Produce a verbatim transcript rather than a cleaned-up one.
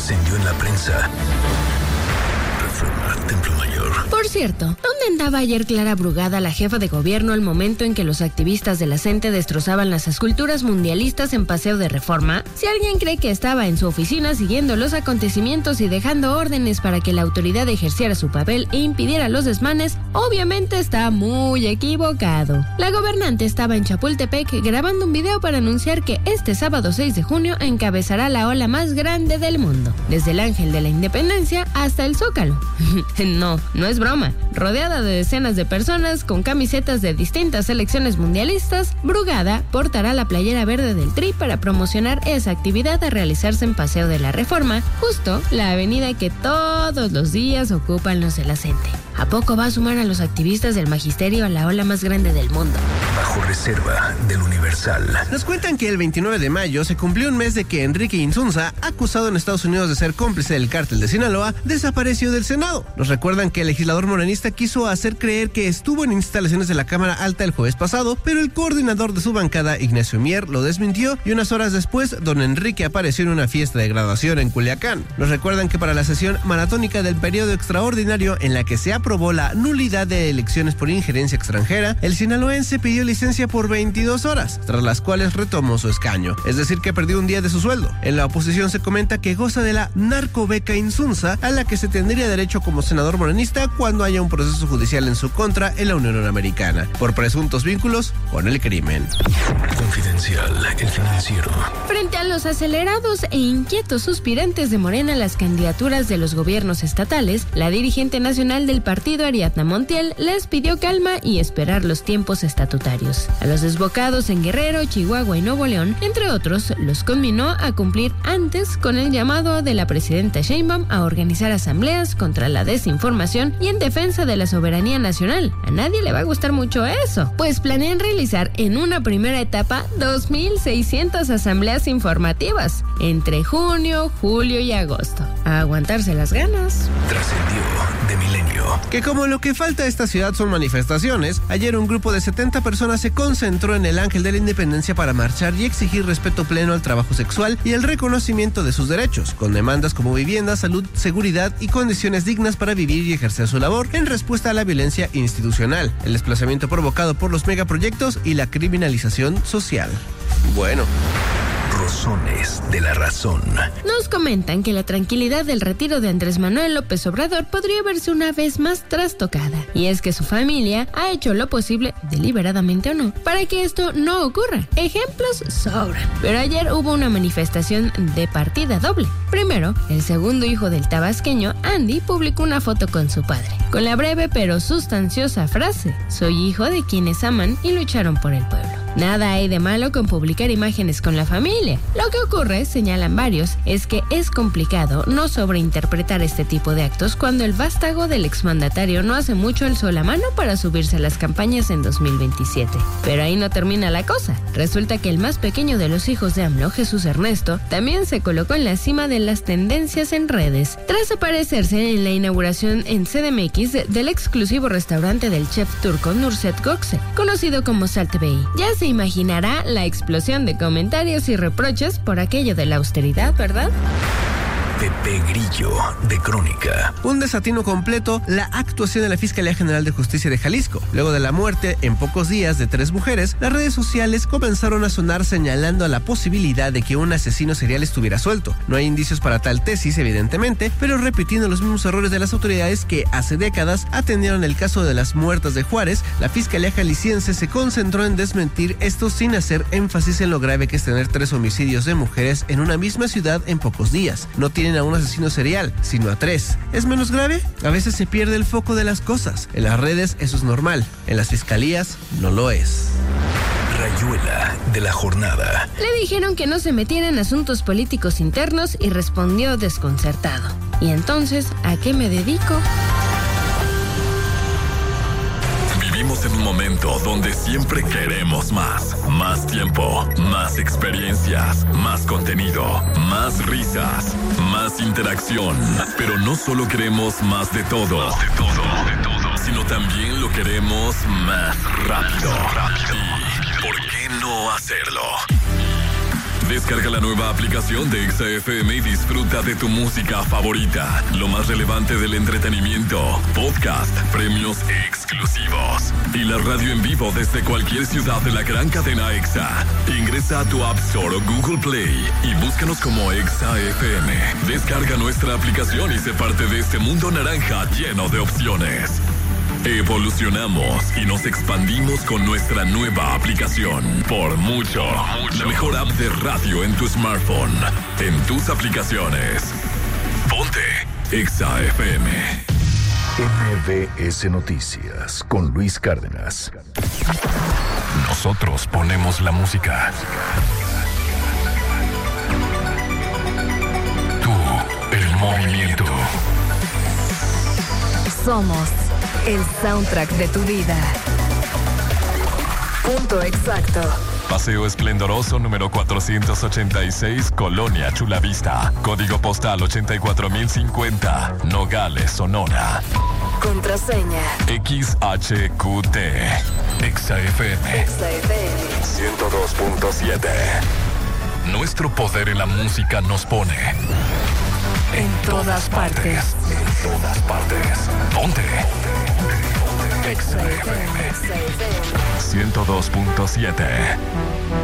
trascendió en la prensa. Reforma, Templo Mayor. Por cierto, ¿dónde andaba ayer Clara Brugada, la jefa de gobierno, al momento en que los activistas de la C E N T E destrozaban las esculturas mundialistas en Paseo de Reforma? Si alguien cree que estaba en su oficina siguiendo los acontecimientos y dejando órdenes para que la autoridad ejerciera su papel e impidiera los desmanes, obviamente está muy equivocado. La gobernante estaba en Chapultepec grabando un video para anunciar que este sábado seis de junio encabezará la ola más grande del mundo, desde el Ángel de la Independencia hasta el Zócalo. No, no es broma. Rodeada de decenas de personas con camisetas de distintas selecciones mundialistas, Brugada portará la playera verde del Tri para promocionar esa actividad a realizarse en Paseo de la Reforma, justo la avenida que todos los días ocupan los de la C E N T E. ¿A poco va a sumar a los activistas del magisterio a la ola más grande del mundo? Bajo reserva del Universal. Nos cuentan que el veintinueve de mayo se cumplió un mes de que Enrique Insunza, acusado en Estados Unidos de ser cómplice del cártel de Sinaloa, desapareció del Senado. Nos recuerdan que el legislador morenista quiso hacer creer que estuvo en instalaciones de la Cámara Alta el jueves pasado, pero el coordinador de su bancada, Ignacio Mier, lo desmintió y unas horas después, don Enrique apareció en una fiesta de graduación en Culiacán. Nos recuerdan que para la sesión maratónica del periodo extraordinario en la que se aprobó la nulidad de elecciones por injerencia extranjera, el sinaloense pidió licencia por veintidós horas, tras las cuales retomó su escaño, es decir que perdió un día de su sueldo. En la oposición se comenta que goza de la narcobeca Insunza, a la que se tendría derecho como senador morenista cuando haya un proceso judicial en su contra en la Unión Americana, por presuntos vínculos con el crimen. Confidencial, El Financiero. Frente a los acelerados e inquietos suspirantes de Morena a las candidaturas de los gobiernos estatales, la dirigente nacional del partido, Ariadna Montiel, les pidió calma y esperar los tiempos estatutarios. A los desbocados en Guerrero, Chihuahua y Nuevo León, entre otros, los conminó a cumplir antes con el llamado de la presidenta Sheinbaum a organizar asambleas contra la desinformación y en defensa de la soberanía nacional. A nadie le va a gustar mucho eso, pues planean realizar en una primera etapa dos mil seiscientas asambleas informativas entre junio, julio y agosto. A aguantarse las ganas. Trascendió de Milenio. Que como lo que falta a esta ciudad son manifestaciones, ayer un grupo de setenta personas se concentró en el Ángel de la Independencia para marchar y exigir respeto pleno al trabajo sexual y el reconocimiento de sus derechos, con demandas como vivienda, salud, seguridad y condiciones dignas para vivir y ejercer su labor en respuesta a la violencia institucional, el desplazamiento provocado por los megaproyectos y la criminalización social. Bueno. Rosones de la razón. Nos comentan que la tranquilidad del retiro de Andrés Manuel López Obrador podría verse una vez más trastocada. Y es que su familia ha hecho lo posible, deliberadamente o no, para que esto no ocurra. Ejemplos sobran. Pero ayer hubo una manifestación de partida doble. Primero, el segundo hijo del tabasqueño, Andy, publicó una foto con su padre, con la breve pero sustanciosa frase: soy hijo de quienes aman y lucharon por el pueblo. Nada hay de malo con publicar imágenes con la familia. Lo que ocurre, señalan varios, es que es complicado no sobreinterpretar este tipo de actos cuando el vástago del exmandatario no hace mucho alzó la mano para subirse a las campañas en dos mil veintisiete. Pero ahí no termina la cosa. Resulta que el más pequeño de los hijos de AMLO, Jesús Ernesto, también se colocó en la cima de las tendencias en redes, tras aparecerse en la inauguración en C D M X del exclusivo restaurante del chef turco Nurset Gökçe, conocido como Salt Bay. Ya se imaginará la explosión de comentarios y reproches por aquello de la austeridad, ¿verdad? Pepe Grillo, de Crónica. Un desatino completo la actuación de la Fiscalía General de Justicia de Jalisco. Luego de la muerte en pocos días de tres mujeres, las redes sociales comenzaron a sonar señalando a la posibilidad de que un asesino serial estuviera suelto. No hay indicios para tal tesis, evidentemente, pero repitiendo los mismos errores de las autoridades que hace décadas atendieron el caso de las muertas de Juárez, la Fiscalía Jalisciense se concentró en desmentir esto sin hacer énfasis en lo grave que es tener tres homicidios de mujeres en una misma ciudad en pocos días. No tiene a un asesino serial, sino a tres. ¿Es menos grave? A veces se pierde el foco de las cosas. En las redes eso es normal, en las fiscalías no lo es. Rayuela de la jornada. Le dijeron que no se metiera en asuntos políticos internos y respondió desconcertado. ¿Y entonces a qué me dedico? Vivimos en un momento donde siempre queremos más. Más tiempo, más experiencias, más contenido, más risas, más interacción. Pero no solo queremos más de todo, más de todo, de todo, sino también lo queremos más rápido. ¿Y por qué no hacerlo? Descarga la nueva aplicación de Exa F M y disfruta de tu música favorita. Lo más relevante del entretenimiento, podcast, premios exclusivos y la radio en vivo desde cualquier ciudad de la gran cadena Exa. Ingresa a tu App Store o Google Play y búscanos como Exa F M. Descarga nuestra aplicación y sé parte de este mundo naranja lleno de opciones. Evolucionamos y nos expandimos con nuestra nueva aplicación. Por mucho, mucho. La mejor app de radio en tu smartphone, en tus aplicaciones. Ponte Exa F M. M B S Noticias con Luis Cárdenas. Nosotros ponemos la música. Tú, el movimiento. Somos el soundtrack de tu vida. Punto exacto. Paseo Esplendoroso número cuatrocientos ochenta y seis, Colonia Chulavista. Código postal ochenta y cuatro mil cincuenta, Nogales, Sonora. Contraseña X H Q T. Exa F M. Exa F M ciento dos punto siete. Nuestro poder en la música nos pone en todas partes. En todas partes. Ponte Exa F M ciento dos punto siete.